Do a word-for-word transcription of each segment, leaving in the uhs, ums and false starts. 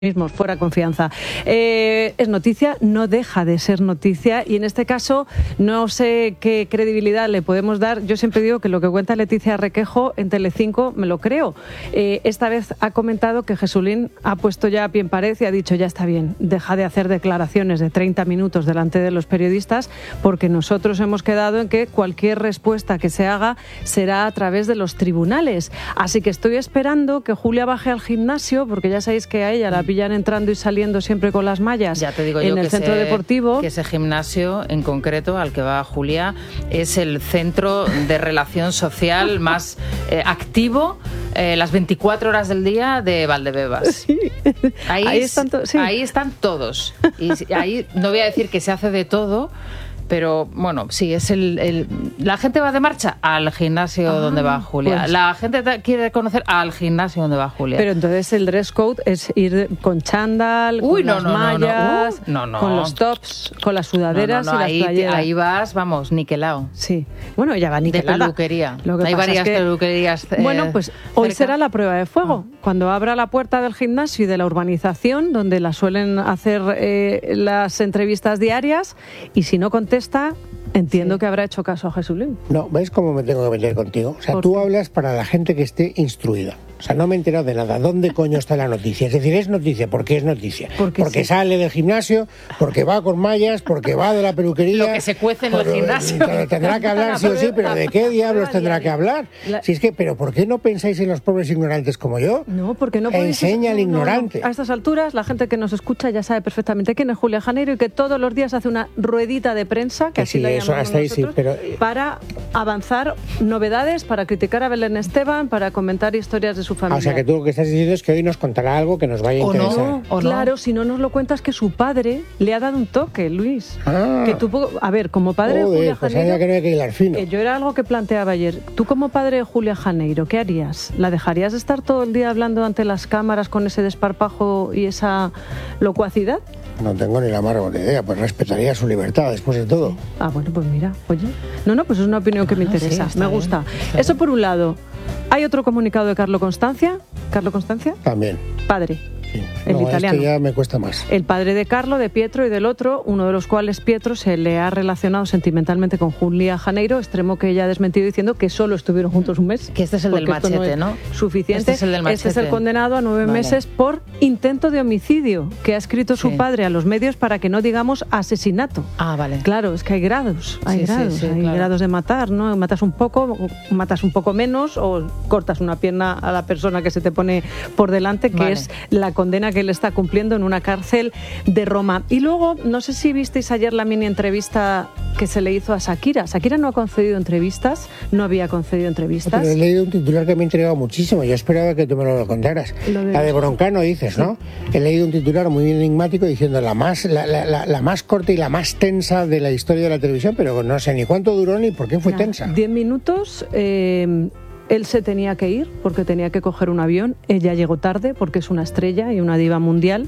mismos, fuera confianza. Eh, es noticia, no deja de ser noticia y en este caso no sé qué credibilidad le podemos dar. Yo siempre digo que lo que cuenta Leticia Requejo en Telecinco me lo creo. Eh, esta vez ha comentado que Jesulín ha puesto ya a pie en pared y ha dicho ya está bien, deja de hacer declaraciones de treinta minutos delante de los periodistas porque nosotros hemos quedado en que cualquier respuesta que se haga será a través de los tribunales. Así que estoy esperando que Julia baje al gimnasio porque ya sabéis que a ella la pillan entrando y saliendo siempre con las mallas ya te digo en yo el que centro ese, deportivo. Que ese gimnasio en concreto al que va Julia es el centro de relación social más eh, activo eh, las veinticuatro horas del día de Valdebebas. Sí. Ahí, ahí, están to- sí. ahí están todos. Y ahí no voy a decir que se hace de todo, pero bueno, sí, es el, el... La gente va de marcha al gimnasio ah, donde va Julia. Pues... La gente quiere conocer al gimnasio donde va Julia. Pero entonces el dress code es ir con chándal, Uy, con no, las no, mallas, no, no. Uh, no, no. con los tops, con las sudaderas no, no, no, y las ahí, playeras. Ahí vas, vamos, niquelao. Sí. Bueno, ya va niquelada. De peluquería. Lo que Hay pasa varias es que, peluquerías eh, Bueno, pues hoy cerca. será la prueba de fuego. Ah. Cuando abra la puerta del gimnasio y de la urbanización, donde la suelen hacer eh, las entrevistas diarias, y si no contesta... Entiendo sí. que habrá hecho caso a Jesulín. No, ¿ves cómo me tengo que meter contigo? O sea, tú qué? hablas para la gente que esté instruida. O sea, no me he enterado de nada. ¿Dónde coño está la noticia? Es decir, es noticia. ¿Por qué es noticia? Porque, porque sí. sale del gimnasio, porque va con mallas, porque va de la peluquería. Lo que se cuece en el gimnasio. Tendrá que hablar sí o sí, pero ¿de qué diablos tendrá que hablar? La... Si es que, ¿pero por qué no pensáis en los pobres ignorantes como yo? No, porque no podéis... Enseña al no, ignorante. No, no. A estas alturas, la gente que nos escucha ya sabe perfectamente quién es Julia Janeiro y que todos los días hace una ruedita de prensa, que, que así sí, la eso, llamamos hasta ahí nosotros, sí, pero... para avanzar novedades, para criticar a Belén Esteban, para comentar historias de su familia. O sea, que tú lo que estás diciendo es que hoy nos contará algo que nos vaya a interesar. O no, o claro, no. Si no nos lo cuentas que su padre le ha dado un toque, Luis. Ah. Que tú, a ver, como padre Joder, de Julia pues Janeiro... que no hay que hilar fino. Eh, yo era algo que planteaba ayer. Tú como padre de Julia Janeiro, ¿qué harías? ¿La dejarías de estar todo el día hablando ante las cámaras con ese desparpajo y esa locuacidad? No tengo ni la más remota idea, pues respetaría su libertad después de todo. Ah, bueno, pues mira, oye. No, no, pues es una opinión que me bueno, interesa, sí, me bien, gusta. Eso por un lado. Hay otro comunicado de Carlo Constancia. ¿Carlo Constancia? También. Padre. Sí. El no, italiano. Esto ya me cuesta más. El padre de Carlo, de Pietro y del otro, uno de los cuales, Pietro, se le ha relacionado sentimentalmente con Julia Janeiro, extremo que ella ha desmentido diciendo que solo estuvieron juntos un mes. Que este es el del machete, no, ¿no? Suficiente. Este es el del machete. Este es el condenado a nueve vale. meses por intento de homicidio que ha escrito sí. su padre a los medios para que no digamos asesinato. Ah, vale. Claro, es que hay grados, hay sí, grados, sí, sí, hay claro. grados de matar, ¿no? Matas un poco, matas un poco menos o cortas una pierna a la persona que se te pone por delante, que vale. es la condena que él está cumpliendo en una cárcel de Roma. Y luego, no sé si visteis ayer la mini entrevista que se le hizo a Shakira. Shakira no ha concedido entrevistas, no había concedido entrevistas. Pero he leído un titular que me ha intrigado muchísimo. Yo esperaba que tú me lo contaras. Lo de... La de Broncano, dices, ¿no? Sí. He leído un titular muy enigmático diciendo la más, la, la, la, la más corta y la más tensa de la historia de la televisión, pero no sé ni cuánto duró ni por qué fue Nada, tensa. Diez minutos... Eh... Él se tenía que ir porque tenía que coger un avión. Ella llegó tarde porque es una estrella y una diva mundial.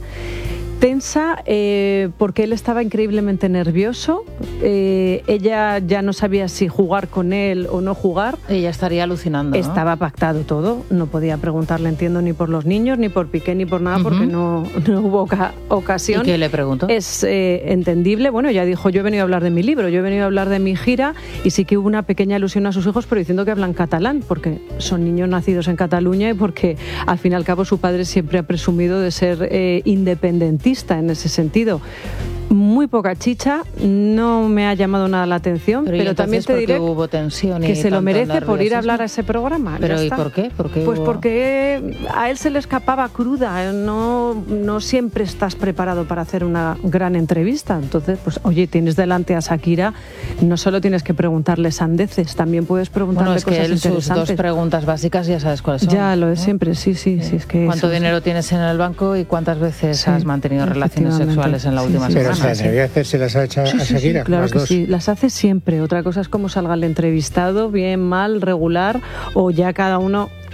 Tensa eh, porque él estaba increíblemente nervioso. Eh, ella ya no sabía si jugar con él o no jugar. Ella estaría alucinando, ¿no? Estaba pactado todo. No podía preguntarle, entiendo, ni por los niños, ni por Piqué, ni por nada, uh-huh. porque no, no hubo oca- ocasión. ¿Y qué le preguntó? Es eh, entendible. Bueno, ella dijo, yo he venido a hablar de mi libro, yo he venido a hablar de mi gira, y sí que hubo una pequeña alusión a sus hijos, pero diciendo que hablan catalán, porque son niños nacidos en Cataluña y porque, al fin y al cabo, su padre siempre ha presumido de ser eh, independentista en ese sentido. Muy poca chicha, no me ha llamado nada la atención, pero, pero también te diré hubo tensión y que se lo merece por ir a hablar a eso? ese programa. ¿Pero y por qué? ¿Por qué pues hubo... porque a él se le escapaba cruda, no, no siempre estás preparado para hacer una gran entrevista. Entonces, pues oye, tienes delante a Shakira, no solo tienes que preguntarle sandeces, también puedes preguntarle bueno, es cosas que él, interesantes. Sus dos preguntas básicas ya sabes cuáles son. Ya, lo de ¿no? siempre, sí, sí. sí es que ¿Cuánto eso, dinero tienes en el banco y cuántas veces sí, has mantenido relaciones sexuales en la sí, última sí, semana? Pero se atrevió a hacérselas a, a sí, sí, Shakira, sí, claro las que dos. sí, las hace siempre. Otra cosa es cómo salga el entrevistado, bien, mal, regular, o ya cada uno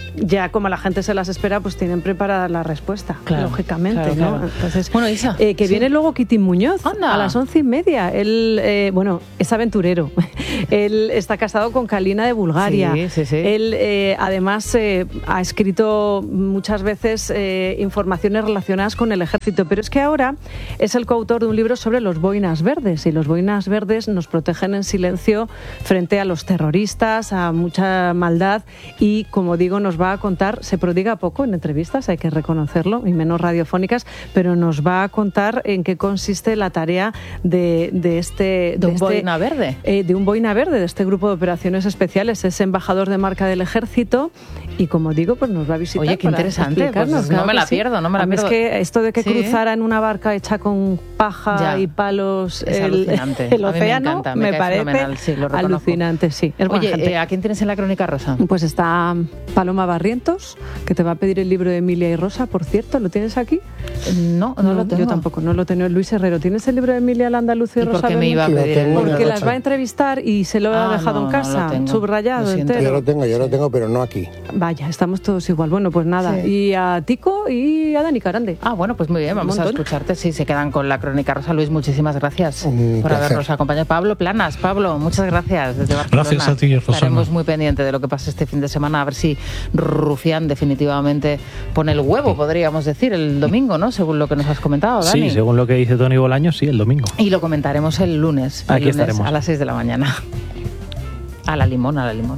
ya como la gente se las espera, pues tienen preparada la respuesta, claro, lógicamente, claro, ¿no? Claro. Entonces, bueno, Isa, eh, que sí. viene luego Quitín Muñoz Anda. a las once y media. Él, eh, bueno, es aventurero. Él está casado con Kalina de Bulgaria. Sí, sí, sí. Él, eh, además, eh, ha escrito muchas veces eh, informaciones relacionadas con el ejército, pero es que ahora es el coautor de un libro sobre los boinas verdes, y los boinas verdes nos protegen en silencio frente a los terroristas, a mucha maldad, y como digo, nos va a contar, se prodiga poco en entrevistas, hay que reconocerlo, y menos radiofónicas, pero nos va a contar en qué consiste la tarea de, de este... ¿De un este, boina verde? Eh, de un boina verde, de este grupo de operaciones especiales. Es embajador de marca del ejército y, como digo, pues nos va a visitar. Oye, qué para interesante, explicarnos. pues Claro no me que la sí. pierdo, no me la A mí pierdo. Es que esto de que Sí. cruzara en una barca hecha con paja Ya. y palos Es el, alucinante. el A mí me océano, encanta, me me, cae parece fenomenal, sí, lo reconozco. alucinante, sí. Es buena Oye, gente. eh, ¿a quién tienes en la crónica rosa? Pues está Paloma Barrientos, que te va a pedir el libro de Emilia y Rosa, por cierto. ¿Lo tienes aquí? No, no, lo tengo. Yo tampoco, no lo tengo. Luis Herrero, ¿tienes el libro de Emilia, la andaluza y ¿Y Rosa? por qué me Bernal? iba a pedir el Lo libro? Porque Rosa. las va a entrevistar y se lo ha Ah, dejado no, en no casa, lo tengo. subrayado Lo siento. entero. Yo lo tengo, yo lo tengo, pero no aquí. Vaya, estamos todos igual. Bueno, pues nada. Sí. Y a Tico y a Dani Carande. Ah, bueno, pues muy bien, vamos Un a montón. escucharte. Sí, se quedan con la crónica rosa. Luis, muchísimas gracias Un por placer. habernos acompañado. Pablo Planas, Pablo, muchas gracias desde Barcelona. Gracias a ti, Rosana. Estaremos muy pendientes de lo que pase este fin de semana, a ver si Rufián definitivamente pone el huevo, podríamos decir, el domingo, ¿no? Según lo que nos has comentado, Dani. Sí, según lo que dice Tony Bolaños, sí, el domingo. Y lo comentaremos el lunes. El Aquí lunes estaremos. a las seis de la mañana. A la limón, a la limón.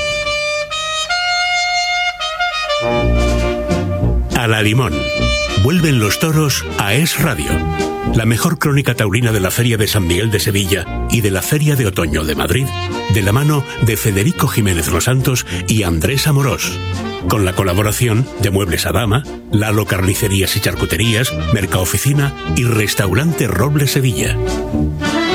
A la limón. Vuelven los toros a Es Radio. La mejor crónica taurina de la Feria de San Miguel de Sevilla y de la Feria de Otoño de Madrid, de la mano de Federico Jiménez Los Santos y Andrés Amorós. Con la colaboración de Muebles Adama, Lalo Carnicerías y Charcuterías, Mercaoficina y Restaurante Roble Sevilla.